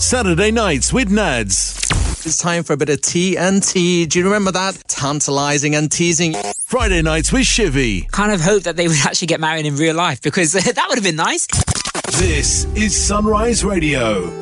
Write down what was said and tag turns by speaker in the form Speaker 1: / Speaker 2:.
Speaker 1: Saturday nights with Nads.
Speaker 2: It's time for a bit of TNT. Do you remember that? Tantalising and teasing.
Speaker 1: Friday nights with Shivy.
Speaker 3: Kind of hope that they would actually get married in real life, because that would have been nice.
Speaker 1: This is Sunrise Radio.